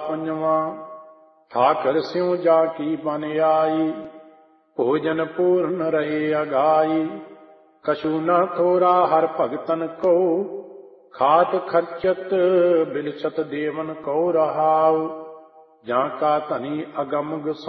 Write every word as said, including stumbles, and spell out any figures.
पंजवा। ठाकर स्यों जाकी बन आई, भोजन पूर्ण रहे अगाई। कछु न थोड़ा हर भगतन को, खात खर्चत बिलसत देवन को रहाव। जाका धनी अगम